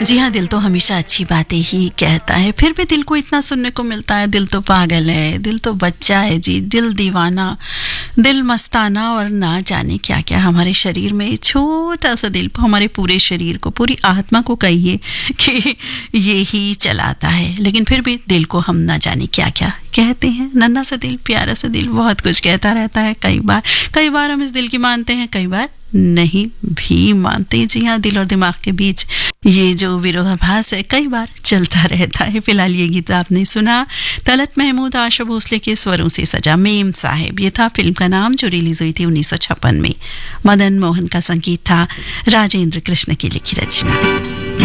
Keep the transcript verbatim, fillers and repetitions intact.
जी हाँ, दिल तो हमेशा अच्छी बातें ही कहता है, फिर भी दिल को इतना सुनने को मिलता है। दिल तो पागल है, दिल तो बच्चा है जी, दिल दीवाना, दिल मस्ताना और ना जाने क्या क्या। हमारे शरीर में छोटा सा दिल हमारे पूरे शरीर को, पूरी आत्मा को कहिए कि ये ही चलाता है, लेकिन फिर भी दिल को हम ना जाने क्या क्या कहते हैं। नन्हा सा दिल, प्यारा सा दिल बहुत कुछ कहता रहता है। कई बार कई बार हम इस दिल की मानते हैं, कई बार नहीं भी मानते। जी हाँ, दिल और दिमाग के बीच ये जो विरोधाभास है कई बार चलता रहता है। फिलहाल ये गीत आपने सुना तलत महमूद आशा भोसले के स्वरों से सजा मेम साहेब, ये था फिल्म का नाम जो रिलीज हुई थी उन्नीस सौ छप्पन में। मदन मोहन का संगीत था, राजेंद्र कृष्ण की लिखी रचना।